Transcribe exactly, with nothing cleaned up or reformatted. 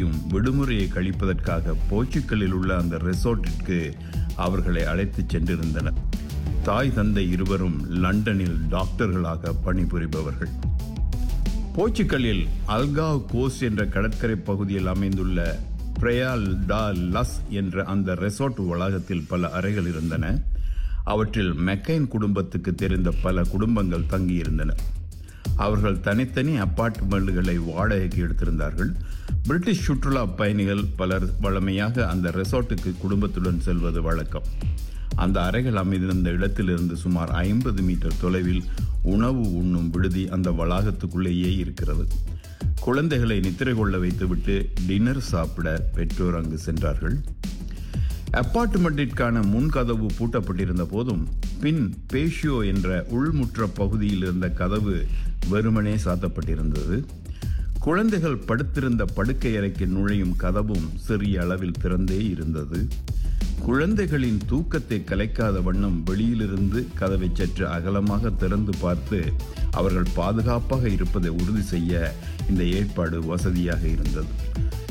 செய்யும் விடுமுறையை கழிப்பதற்காக போர்ச்சுகலில் உள்ள அந்த ரெசார்ட்டிற்கு அவர்களை அழைத்துச் சென்றிருந்தனர். தாய் தந்தை இருவரும் லண்டனில் டாக்டர்களாக பணிபுரிபவர்கள். போர்ச்சுகலில் அல்காவ் கோஸ்ட் என்ற கடற்கரை பகுதியில் அமைந்துள்ள பிரயால் டா லஸ் என்ற அந்த ரெசார்ட் வளாகத்தில் பல அறைகள் இருந்தன. அவற்றில் மெக்கைன் குடும்பத்துக்கு தெரிந்த பல குடும்பங்கள் தங்கியிருந்தன. அவர்கள் தனித்தனி அப்பார்ட்மெண்ட்களை வாடகைக்கு எடுத்திருந்தார்கள். பிரிட்டிஷ் சுற்றுலா பயணிகள் பலர் வழமையாக அந்த ரெசார்ட்டுக்கு குடும்பத்துடன் செல்வது வழக்கம். அந்த அறைகள் அமைந்திருந்த இடத்திலிருந்து சுமார் ஐம்பது மீட்டர் தொலைவில் உணவு உண்ணும் விடுதி அந்த வளாகத்துக்குள்ளேயே இருக்கிறது. குழந்தைகளை நித்திரை கொள்ள வைத்துவிட்டு டின்னர் சாப்பிட பெற்றோர் அங்கு சென்றார்கள். அப்பார்ட்மெண்டிற்கான முன்கதவு பூட்டப்பட்டிருந்த போதும் பின் பேஷியோ என்ற உள்முற்ற பகுதியில் இருந்த கதவு வெறுமனே சாத்தப்பட்டிருந்தது. குழந்தைகள் படுத்திருந்த படுக்கை அறைக்கு நுழையும் கதவும் சிறிய அளவில் திறந்தே இருந்தது. குழந்தைகளின் தூக்கத்தை கலைக்காத வண்ணம் வெளியிலிருந்து கதவை சற்று அகலமாக திறந்து பார்த்து அவர்கள் பாதுகாப்பாக இருப்பதை உறுதி செய்ய இந்த ஏற்பாடு வசதியாக இருந்தது.